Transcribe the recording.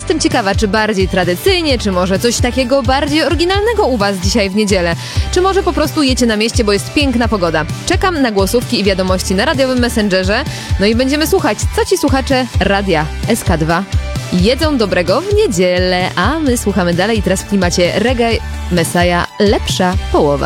Jestem ciekawa, czy bardziej tradycyjnie, czy może coś takiego bardziej oryginalnego u was dzisiaj w niedzielę. Czy może po prostu jecie na mieście, bo jest piękna pogoda. Czekam na głosówki i wiadomości na radiowym Messengerze. No i będziemy słuchać, co ci słuchacze Radia SK2 jedzą dobrego w niedzielę. A my słuchamy dalej i teraz w klimacie reggae Messiah, lepsza połowa.